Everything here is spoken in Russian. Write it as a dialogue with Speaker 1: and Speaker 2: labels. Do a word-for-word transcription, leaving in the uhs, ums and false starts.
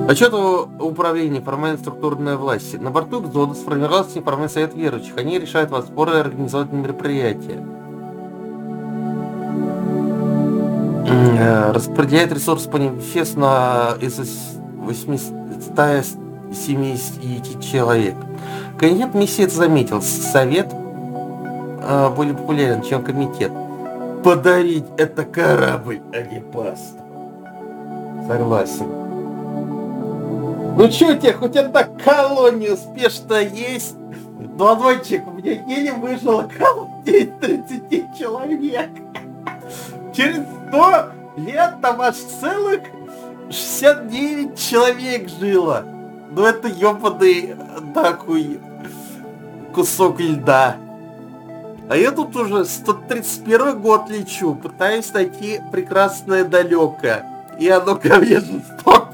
Speaker 1: Отчет управления формальной структурной власти. На борту Экзода сформировался неформальный совет верующих. Они решают вас споры и организовывают мероприятия. Распределяет ресурсы по манифесту на из восьмисот семидесяти человек. Комитет миссии это заметил. Совет э, более популярен, чем комитет. Подарить это корабль, а не пасту. Согласен. Ну чё у тебя, хоть одна колония успешно есть? Двадвойчик, у меня еле выжила колония из тридцати человек. Через сто лет там аж целых шестьдесят девять человек жило. Ну это ёбаный такой кусок льда. А я тут уже сто тридцать первый год лечу, пытаюсь найти прекрасное далекое. И оно ко мне жестоко